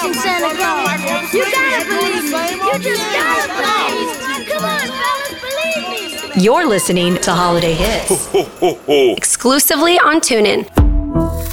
in Santa Claus. You gotta believe me. You just gotta believe. Come on, fellas, believe me. You're listening to Holiday Hits. Exclusively on TuneIn.